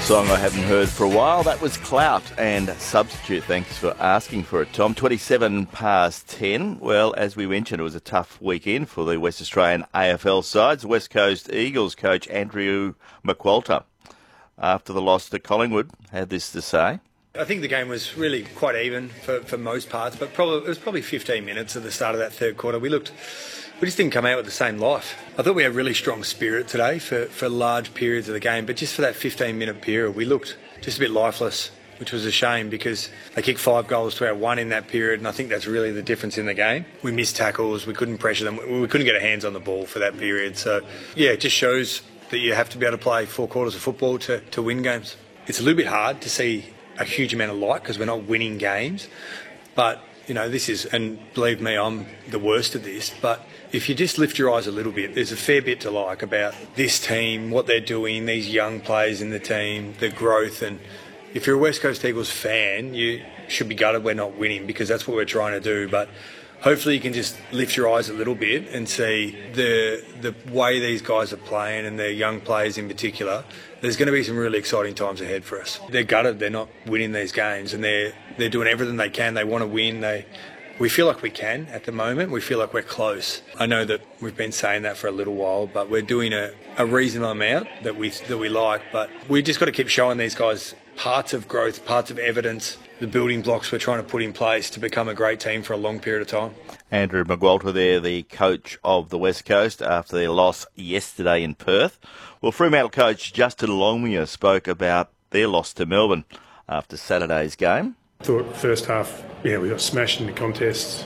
Song I haven't heard for a while. That was Clout and Substitute. Thanks for asking for it, Tom. 27 past 10. Well, as we mentioned, it was a tough weekend for the West Australian AFL sides. West Coast Eagles coach Andrew McQualter, after the loss to Collingwood, had this to say. I think the game was really quite even for most parts, but it was probably 15 minutes at the start of that third quarter. We just didn't come out with the same life. I thought we had really strong spirit today for large periods of the game, but just for that 15-minute period, we looked just a bit lifeless, which was a shame because they kicked 5 goals to our 1 in that period, and I think that's really the difference in the game. We missed tackles, we couldn't pressure them, we couldn't get our hands on the ball for that period. So, yeah, it just shows that you have to be able to play 4 quarters of football to win games. It's a little bit hard to see a huge amount of light because we're not winning games, but you know, this is, and believe me, I'm the worst at this, but if you just lift your eyes a little bit, there's a fair bit to like about this team, what they're doing, these young players in the team, the growth. And if you're a West Coast Eagles fan, you should be gutted we're not winning because that's what we're trying to do. But hopefully you can just lift your eyes a little bit and see the way these guys are playing, and the young players in particular. There's going to be some really exciting times ahead for us. They're gutted they're not winning these games, and they're doing everything they can. They want to win. We feel like we can at the moment. We feel like we're close. I know that we've been saying that for a little while, but we're doing a reasonable amount that we like. But we just got to keep showing these guys parts of growth, parts of evidence, the building blocks we're trying to put in place to become a great team for a long period of time. Andrew McQualter there, the coach of the West Coast after their loss yesterday in Perth. Well, Fremantle coach Justin Longmuir spoke about their loss to Melbourne after Saturday's game. I thought first half, we got smashed in the contests,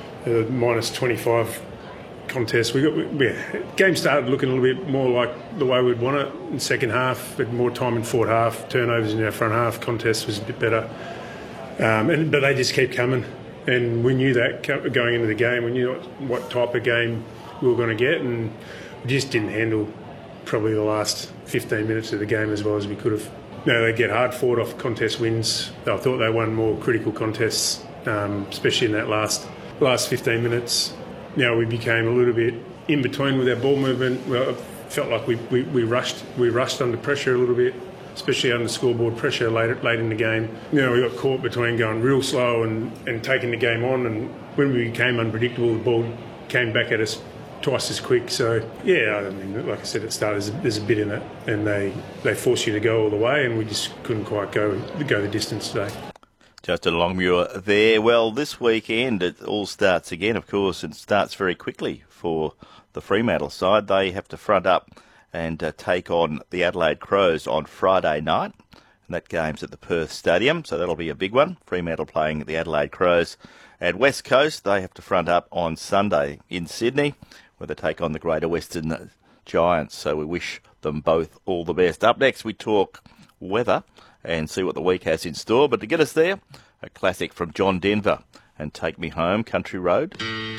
minus 25 contest. Game started looking a little bit more like the way we'd want it in the second half. Had more time in forward half, turnovers in our front half. Contest was a bit better, but they just keep coming, and we knew that going into the game. We knew what type of game we were going to get, and we just didn't handle probably the last 15 minutes of the game as well as we could have. They get hard fought off contest wins. I thought they won more critical contests, especially in that last 15 minutes. We became a little bit in between with our ball movement. Well, it felt like we rushed under pressure a little bit, especially under scoreboard pressure late in the game. We got caught between going real slow and taking the game on, and when we became unpredictable, the ball came back at us twice as quick. So, like I said, it started, there's a bit in it, and they force you to go all the way, and we just couldn't quite go the distance today. Justin Longmuir there. Well, this weekend it all starts again, of course. It starts very quickly for the Fremantle side. They have to front up and take on the Adelaide Crows on Friday night. And that game's at the Perth Stadium, so that'll be a big one. Fremantle playing the Adelaide Crows. At West Coast, they have to front up on Sunday in Sydney, where they take on the Greater Western Giants. So we wish them both all the best. Up next, we talk weather and see what the week has in store. But to get us there, a classic from John Denver and Take Me Home, Country Road.